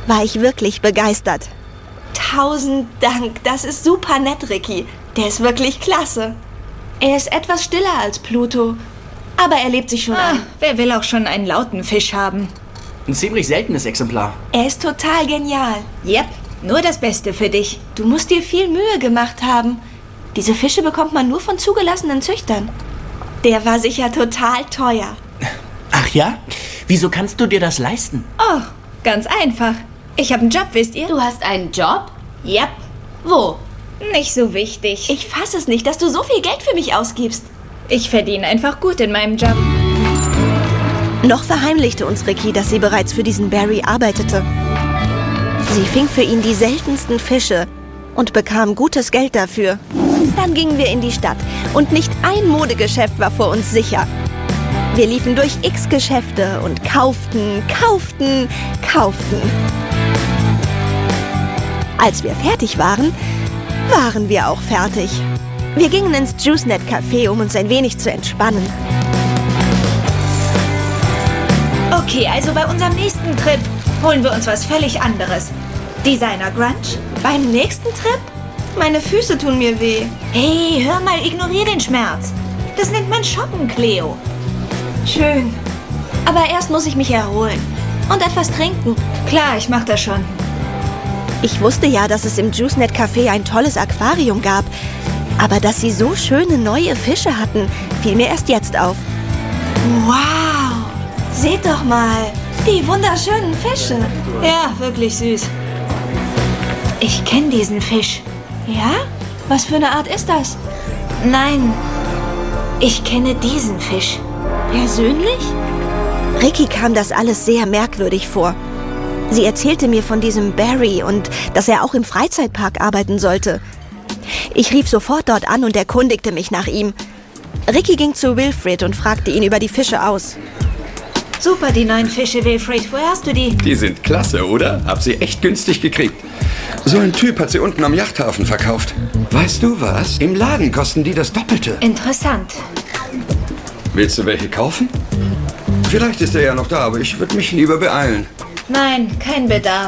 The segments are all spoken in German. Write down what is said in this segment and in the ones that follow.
war ich wirklich begeistert. 1000 Dank, das ist super nett, Ricky. Der ist wirklich klasse. Er ist etwas stiller als Pluto, aber er lebt sich schon ein. Wer will auch schon einen lauten Fisch haben? Ein ziemlich seltenes Exemplar. Er ist total genial. Yep, nur das Beste für dich. Du musst dir viel Mühe gemacht haben. Diese Fische bekommt man nur von zugelassenen Züchtern. Der war sicher total teuer. Ach ja? Wieso kannst du dir das leisten? Oh, ganz einfach. Ich habe einen Job, wisst ihr? Du hast einen Job? Yep. Wo? Nicht so wichtig. Ich fasse es nicht, dass du so viel Geld für mich ausgibst. Ich verdiene einfach gut in meinem Job. Noch verheimlichte uns Ricky, dass sie bereits für diesen Barry arbeitete. Sie fing für ihn die seltensten Fische und bekam gutes Geld dafür. Dann gingen wir in die Stadt und nicht ein Modegeschäft war vor uns sicher. Wir liefen durch x Geschäfte und kauften. Als wir fertig waren, waren wir auch fertig. Wir gingen ins JuiceNet Café, um uns ein wenig zu entspannen. Okay, also bei unserem nächsten Trip holen wir uns was völlig anderes. Designer Grunge? Beim nächsten Trip? Meine Füße tun mir weh. Hey, hör mal, ignorier den Schmerz. Das nennt man Shoppen, Cleo. Schön. Aber erst muss ich mich erholen. Und etwas trinken. Klar, ich mach das schon. Ich wusste ja, dass es im JuiceNet Café ein tolles Aquarium gab. Aber dass sie so schöne neue Fische hatten, fiel mir erst jetzt auf. Wow. Seht doch mal. Die wunderschönen Fische. Ja, wirklich süß. Ich kenne diesen Fisch. Ja? Was für eine Art ist das? Nein, ich kenne diesen Fisch. Persönlich? Ricky kam das alles sehr merkwürdig vor. Sie erzählte mir von diesem Barry und dass er auch im Freizeitpark arbeiten sollte. Ich rief sofort dort an und erkundigte mich nach ihm. Ricky ging zu Wilfred und fragte ihn über die Fische aus. Super, die neuen Fische, Wilfred. Woher hast du die? Die sind klasse, oder? Hab sie echt günstig gekriegt. So ein Typ hat sie unten am Yachthafen verkauft. Weißt du was? Im Laden kosten die das Doppelte. Interessant. Willst du welche kaufen? Vielleicht ist er ja noch da, aber ich würde mich lieber beeilen. Nein, kein Bedarf.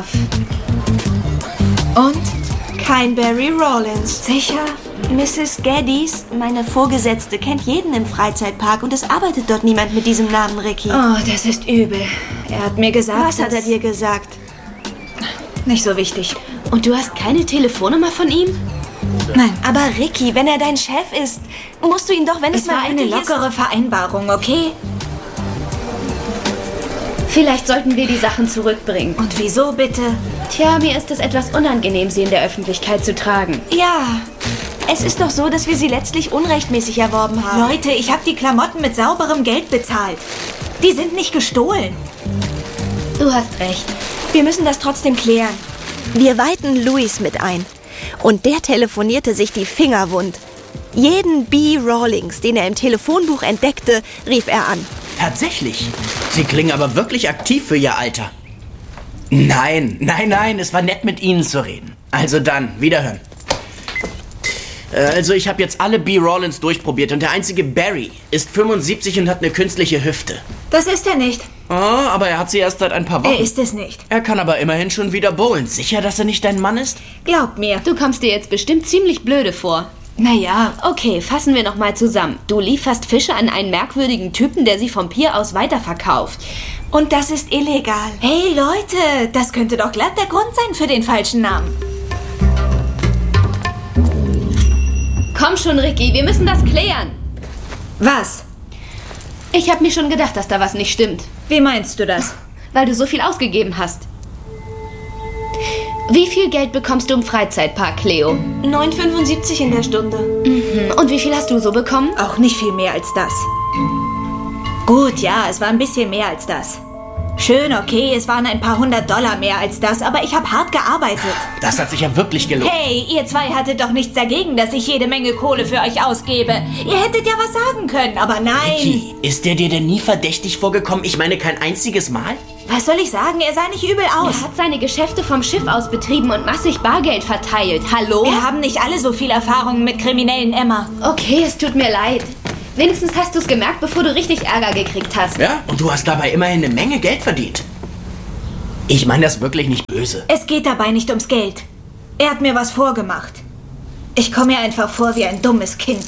Und? Kein Barry Rawlins. Sicher? Mrs. Geddes, meine Vorgesetzte, kennt jeden im Freizeitpark und es arbeitet dort niemand mit diesem Namen, Ricky. Oh, das ist übel. Er hat mir gesagt, Was hat er dir gesagt? Nicht so wichtig. Und du hast keine Telefonnummer von ihm? Nein. Aber Ricky, wenn er dein Chef ist, musst du ihn doch, wenn es Es war mal eine nötig ist- lockere Vereinbarung, okay? Vielleicht sollten wir die Sachen zurückbringen. Und wieso bitte? Tja, mir ist es etwas unangenehm, sie in der Öffentlichkeit zu tragen. Ja, es ist doch so, dass wir sie letztlich unrechtmäßig erworben haben. Leute, ich habe die Klamotten mit sauberem Geld bezahlt. Die sind nicht gestohlen. Du hast recht. Wir müssen das trotzdem klären. Wir weihten Louis mit ein. Und der telefonierte sich die Finger wund. Jeden B. Rawlings, den er im Telefonbuch entdeckte, rief er an. Tatsächlich. Sie klingen aber wirklich aktiv für Ihr Alter. Nein, es war nett mit Ihnen zu reden. Also dann, wiederhören. Also ich habe jetzt alle B. Rawlins durchprobiert und der einzige Barry ist 75 und hat eine künstliche Hüfte. Das ist er nicht. Oh, aber er hat sie erst seit ein paar Wochen. Er ist es nicht. Er kann aber immerhin schon wieder bowlen. Sicher, dass er nicht dein Mann ist? Glaub mir. Du kommst dir jetzt bestimmt ziemlich blöde vor. Naja, Okay, fassen wir nochmal zusammen. Du lieferst Fische an einen merkwürdigen Typen, der sie vom Pier aus weiterverkauft. Und das ist illegal. hey Leute, das könnte doch glatt der Grund sein für den falschen Namen. Komm schon, Ricky, wir müssen das klären. Was? Ich habe mir schon gedacht, dass da was nicht stimmt. Wie meinst du das? Weil du so viel ausgegeben hast. Wie viel Geld bekommst du im Freizeitpark, Cleo? 9,75 in der Stunde. Und wie viel hast du so bekommen? Auch nicht viel mehr als das. Gut, ja, es war ein bisschen mehr als das. Schön, okay, es waren ein paar $100 mehr als das, aber ich habe hart gearbeitet. Das hat sich ja wirklich gelohnt. Hey, ihr zwei hattet doch nichts dagegen, dass ich jede Menge Kohle für euch ausgebe. Ihr hättet ja was sagen können, aber nein. Ricky, ist der dir denn nie verdächtig vorgekommen? Ich meine, kein einziges Mal? Was soll ich sagen? Er sah nicht übel aus. Er hat seine Geschäfte vom Schiff aus betrieben und massig Bargeld verteilt. Hallo? Wir haben nicht alle so viel Erfahrung mit Kriminellen, Emma. Okay, es tut mir leid. Wenigstens hast du es gemerkt, bevor du richtig Ärger gekriegt hast. Ja, und du hast dabei immerhin eine Menge Geld verdient. Ich meine das wirklich nicht böse. Es geht dabei nicht ums Geld. Er hat mir was vorgemacht. Ich komme mir einfach vor wie ein dummes Kind.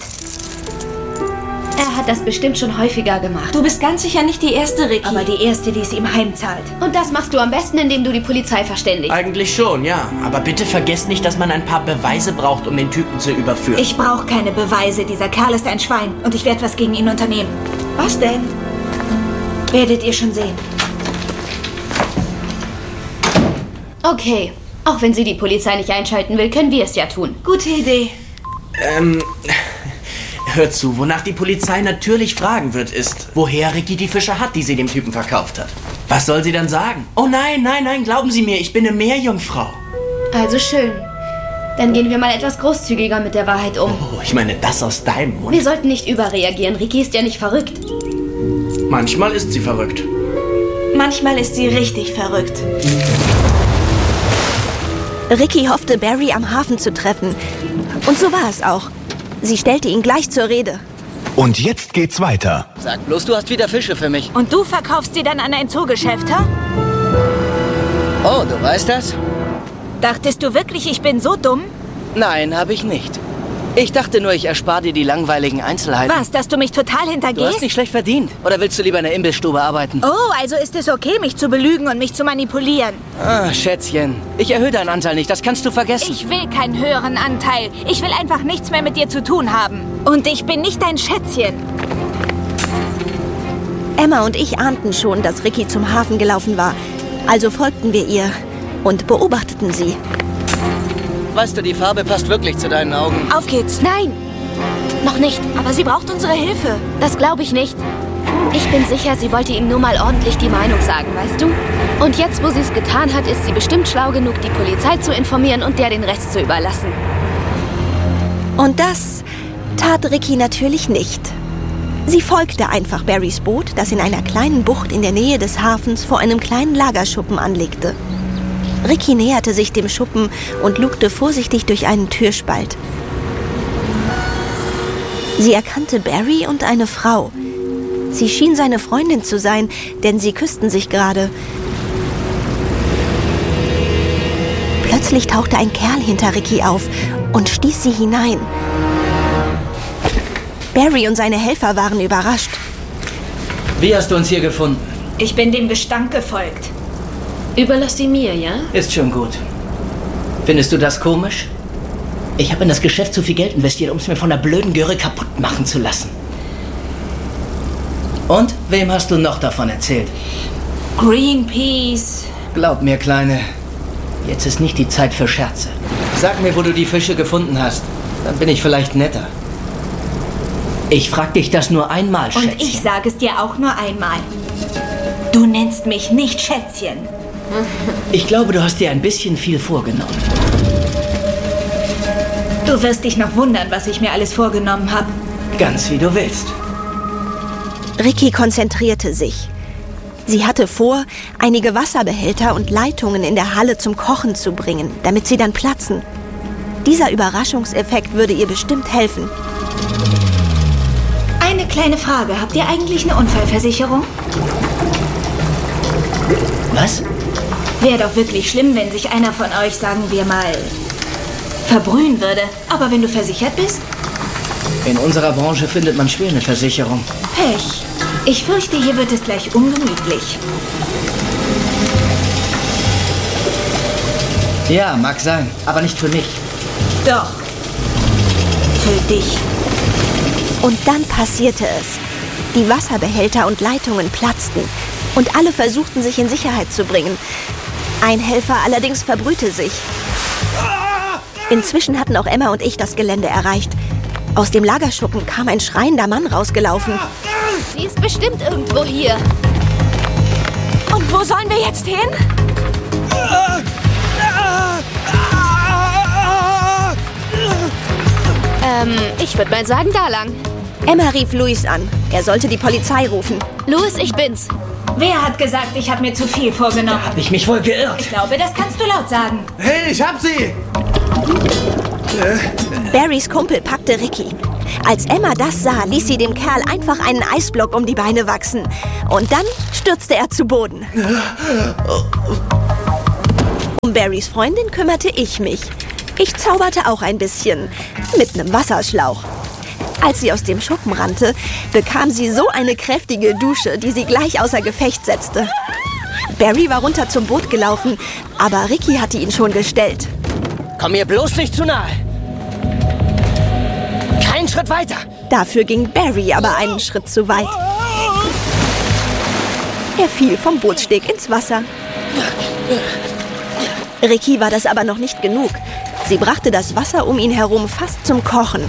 Er hat das bestimmt schon häufiger gemacht. Du bist ganz sicher nicht die erste, Ricky. Aber die erste, die es ihm heimzahlt. Und das machst du am besten, indem du die Polizei verständigst. Eigentlich schon, ja. Aber bitte vergesst nicht, dass man ein paar Beweise braucht, um den Typen zu überführen. Ich brauche keine Beweise. Dieser Kerl ist ein Schwein und ich werde was gegen ihn unternehmen. Was denn? Werdet ihr schon sehen. Okay. Auch wenn sie die Polizei nicht einschalten will, können wir es ja tun. Gute Idee. Hört zu, wonach die Polizei natürlich fragen wird, ist, woher Ricky die Fische hat, die sie dem Typen verkauft hat. Was soll sie dann sagen? Oh nein, nein, nein, glauben Sie mir, ich bin eine Meerjungfrau. Also schön. Dann gehen wir mal etwas großzügiger mit der Wahrheit um. Oh, ich meine, das aus deinem Mund. Wir sollten nicht überreagieren. Ricky ist ja nicht verrückt. Manchmal ist sie verrückt. Manchmal ist sie richtig verrückt. Ricky hoffte, Barry am Hafen zu treffen. Und so war es auch. Sie stellte ihn gleich zur Rede. Und jetzt geht's weiter. Sag bloß, du hast wieder Fische für mich. Und du verkaufst sie dann an ein Zoogeschäft, ha? Oh, du weißt das? Dachtest du wirklich, ich bin so dumm? Nein, habe ich nicht. Ich dachte nur, ich erspare dir die langweiligen Einzelheiten. Was, dass du mich total Du hintergehst? hast nicht schlecht verdient. Oder willst du lieber in der Imbissstube arbeiten? Oh, also ist es okay, mich zu belügen und mich zu manipulieren. Ah, Schätzchen. Ich erhöhe deinen Anteil nicht, das kannst du vergessen. Ich will keinen höheren Anteil. Ich will einfach nichts mehr mit dir zu tun haben. Und ich bin nicht dein Schätzchen. Emma und ich ahnten schon, dass Ricky zum Hafen gelaufen war. Also folgten wir ihr und beobachteten sie. Weißt du, die Farbe passt wirklich zu deinen Augen. Auf geht's. Nein, noch nicht. Aber sie braucht unsere Hilfe. Das glaube ich nicht. Ich bin sicher, sie wollte ihm nur mal ordentlich die Meinung sagen, weißt du? Und jetzt, wo sie es getan hat, ist sie bestimmt schlau genug, die Polizei zu informieren und der den Rest zu überlassen. Und das tat Ricky natürlich nicht. Sie folgte einfach Barrys Boot, das in einer kleinen Bucht in der Nähe des Hafens vor einem kleinen Lagerschuppen anlegte. Ricky näherte sich dem Schuppen und lugte vorsichtig durch einen Türspalt. Sie erkannte Barry und eine Frau. Sie schien seine Freundin zu sein, denn sie küssten sich gerade. Plötzlich tauchte ein Kerl hinter Ricky auf und stieß sie hinein. Barry und seine Helfer waren überrascht. Wie hast du uns hier gefunden? Ich bin dem Gestank gefolgt. Überlass sie mir, ja? Ist schon gut. Findest du das komisch? Ich habe in das Geschäft zu viel Geld investiert, um es mir von der blöden Göre kaputt machen zu lassen. Und wem hast du noch davon erzählt? Greenpeace. Glaub mir, Kleine, jetzt ist nicht die Zeit für Scherze. Sag mir, wo du die Fische gefunden hast. Dann bin ich vielleicht netter. Ich frag dich das nur einmal, Schätzchen. Und ich sage es dir auch nur einmal. Du nennst mich nicht Schätzchen. Ich glaube, du hast dir ein bisschen viel vorgenommen. Du wirst dich noch wundern, was ich mir alles vorgenommen habe. Ganz wie du willst. Ricky konzentrierte sich. Sie hatte vor, einige Wasserbehälter und Leitungen in der Halle zum Kochen zu bringen, damit sie dann platzen. Dieser Überraschungseffekt würde ihr bestimmt helfen. Eine kleine Frage. Habt ihr eigentlich eine Unfallversicherung? Was? Wäre doch wirklich schlimm, wenn sich einer von euch, sagen wir mal, verbrühen würde. Aber wenn du versichert bist? In unserer Branche findet man schwer eine Versicherung. Pech. Ich fürchte, hier wird es gleich ungemütlich. Ja, mag sein, aber nicht für mich. Doch. Für dich. Und dann passierte es. Die Wasserbehälter und Leitungen platzten und alle versuchten, sich in Sicherheit zu bringen. Ein Helfer allerdings verbrühte sich. Inzwischen hatten auch Emma und ich das Gelände erreicht. Aus dem Lagerschuppen kam ein schreiender Mann rausgelaufen. Sie ist bestimmt irgendwo hier. Und wo sollen wir jetzt hin? Ich würde mal sagen, da lang. Emma rief Louis an. Er sollte die Polizei rufen. Louis, ich bin's. Wer hat gesagt, ich habe mir zu viel vorgenommen? Hab ich mich wohl geirrt? Ich glaube, das kannst du laut sagen. Hey, ich hab sie! Barrys Kumpel packte Ricky. Als Emma das sah, ließ sie dem Kerl einfach einen Eisblock um die Beine wachsen. Und dann stürzte er zu Boden. Um Barrys Freundin kümmerte ich mich. Ich zauberte auch ein bisschen. Mit einem Wasserschlauch. Als sie aus dem Schuppen rannte, bekam sie so eine kräftige Dusche, die sie gleich außer Gefecht setzte. Barry war runter zum Boot gelaufen, aber Ricky hatte ihn schon gestellt. Komm mir bloß nicht zu nahe. Keinen Schritt weiter. Dafür ging Barry aber einen Schritt zu weit. Er fiel vom Bootssteg ins Wasser. Ricky war das aber noch nicht genug. Sie brachte das Wasser um ihn herum fast zum Kochen.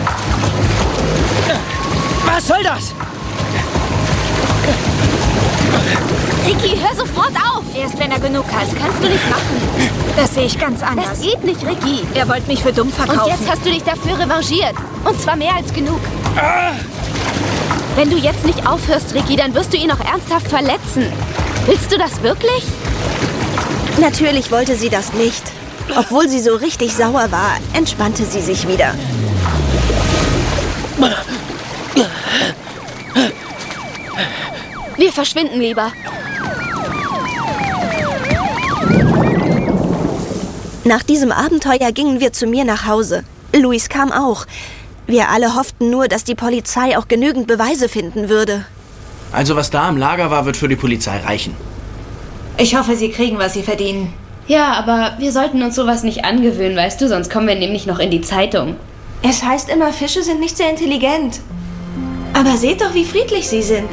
Was soll das? Ricky, hör sofort auf! Erst wenn er genug hat. Das kannst du nicht machen. Das sehe ich ganz anders. Das geht nicht, Ricky. Er wollte mich für dumm verkaufen. Und jetzt hast du dich dafür revanchiert. Und zwar mehr als genug. Wenn du jetzt nicht aufhörst, Ricky, dann wirst du ihn auch ernsthaft verletzen. Willst du das wirklich? Natürlich wollte sie das nicht. Obwohl sie so richtig sauer war, entspannte sie sich wieder. Wir verschwinden lieber. Nach diesem Abenteuer gingen wir zu mir nach Hause. Luis kam auch. Wir alle hofften nur, dass die Polizei auch genügend Beweise finden würde. Also was da im Lager war, wird für die Polizei reichen. Ich hoffe, sie kriegen, was sie verdienen. Ja, aber wir sollten uns sowas nicht angewöhnen, weißt du? Sonst kommen wir nämlich noch in die Zeitung. Es heißt immer, Fische sind nicht sehr intelligent. Aber seht doch, wie friedlich sie sind.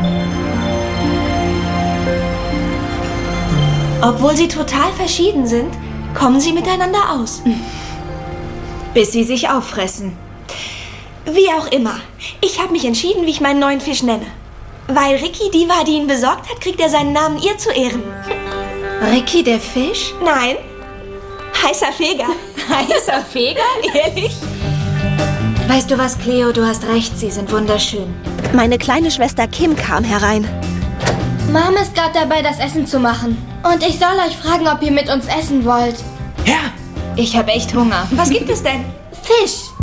Obwohl sie total verschieden sind, kommen sie miteinander aus. Bis sie sich auffressen. Wie auch immer. Ich habe mich entschieden, wie ich meinen neuen Fisch nenne. Weil Ricky die war, die ihn besorgt hat, kriegt er seinen Namen ihr zu Ehren. Ricky der Fisch? Nein. Heißer Feger. Heißer Feger? Ehrlich? Weißt du was, Cleo? Du hast recht, sie sind wunderschön. Meine kleine Schwester Kim kam herein. Mom ist gerade dabei, das Essen zu machen. Und ich soll euch fragen, ob ihr mit uns essen wollt. Ja! Ich habe echt Hunger. Was gibt es denn? Fisch.